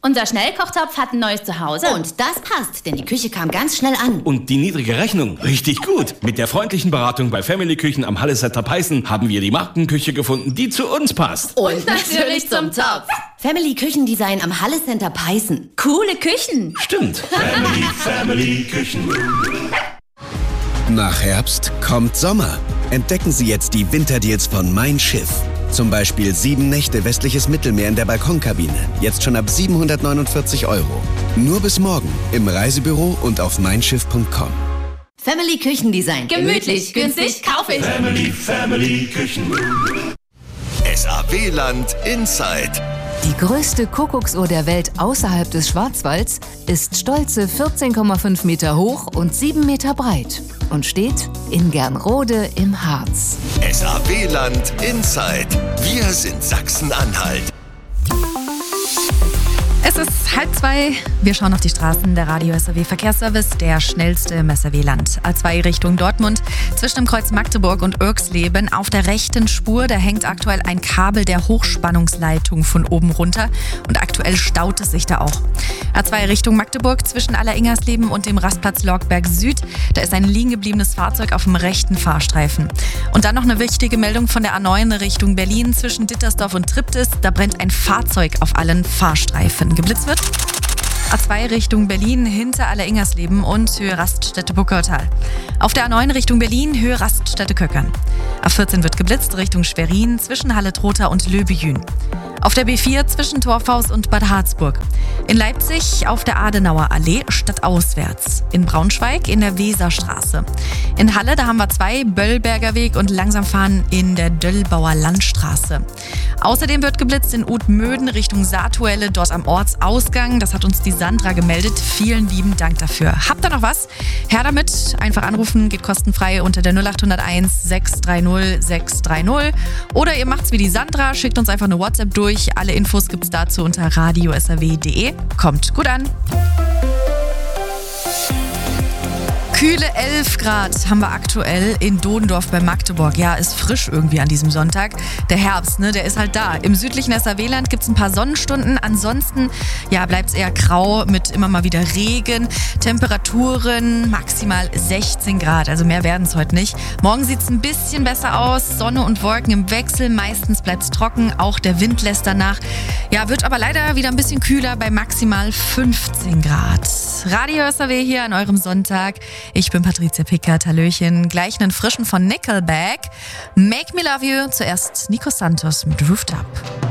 Unser Schnellkochtopf hat ein neues Zuhause. Und das passt, denn die Küche kam ganz schnell an. Und die niedrige Rechnung, richtig gut. Mit der freundlichen Beratung bei Family Küchen am Hallesetter Peißen haben wir die Markenküche gefunden, die zu uns passt. Und natürlich zum Topf. Family Küchendesign am Hallecenter Peißen. Coole Küchen. Stimmt. Family Küchen. Nach Herbst kommt Sommer. Entdecken Sie jetzt die Winterdeals von Mein Schiff. Zum Beispiel 7 Nächte westliches Mittelmeer in der Balkonkabine. Jetzt schon ab 749 €. Nur bis morgen im Reisebüro und auf meinschiff.com. Family Küchendesign. Gemütlich, günstig, kaufe ich. Family Küchen. SAW-Land Inside. Die größte Kuckucksuhr der Welt außerhalb des Schwarzwalds ist stolze 14,5 Meter hoch und 7 Meter breit und steht in Gernrode im Harz. SAW-Land Inside. Wir sind Sachsen-Anhalt. Es ist 1:30. Wir schauen auf die Straßen. Der Radio-SAW-Verkehrsservice, der schnellste im SAW-Land. A2 Richtung Dortmund, zwischen dem Kreuz Magdeburg und Irksleben. Auf der rechten Spur, da hängt aktuell ein Kabel der Hochspannungsleitung von oben runter. Und aktuell staut es sich da auch. A2 Richtung Magdeburg, zwischen Alleringersleben und dem Rastplatz Lorgberg Süd. Da ist ein liegen gebliebenes Fahrzeug auf dem rechten Fahrstreifen. Und dann noch eine wichtige Meldung von der A9 Richtung Berlin, zwischen Dittersdorf und Triptis. Da brennt ein Fahrzeug auf allen Fahrstreifen. Geblitzt wird. A2 Richtung Berlin, hinter Alleringersleben und Höhe Raststätte Buckertal. Auf der A9 Richtung Berlin, Höhe Raststätte Köckern. A14 wird geblitzt Richtung Schwerin, zwischen Halle-Trotha und Löbejün. Auf der B4 zwischen Torfhaus und Bad Harzburg. In Leipzig auf der Adenauer Allee stadtauswärts. In Braunschweig in der Weserstraße. In Halle, da haben wir 2 Böllberger Weg und langsam fahren in der Döllbauer Landstraße. Außerdem wird geblitzt in Utmöden Richtung Saatuelle, dort am Ortsausgang. Das hat uns die Sandra gemeldet. Vielen lieben Dank dafür. Habt ihr noch was? Her damit. Einfach anrufen, geht kostenfrei unter der 0801 630 630. Oder ihr macht's wie die Sandra, schickt uns einfach eine WhatsApp durch. Alle Infos gibt's dazu unter radio-saw.de. Kommt gut an. Kühle 11 Grad haben wir aktuell in Dodendorf bei Magdeburg. Ja, ist frisch irgendwie an diesem Sonntag. Der Herbst, der ist halt da. Im südlichen SAW-Land gibt es ein paar Sonnenstunden. Ansonsten bleibt es eher grau mit immer mal wieder Regen. Temperaturen maximal 16 Grad, also mehr werden es heute nicht. Morgen sieht es ein bisschen besser aus. Sonne und Wolken im Wechsel. Meistens bleibt es trocken. Auch der Wind lässt danach. Ja, wird aber leider wieder ein bisschen kühler bei maximal 15 Grad. Radio SAW hier an eurem Sonntag. Ich bin Patricia Pickert, hallöchen. Gleich einen frischen von Nickelback. Make Me Love You. Zuerst Nico Santos mit Roofed Up.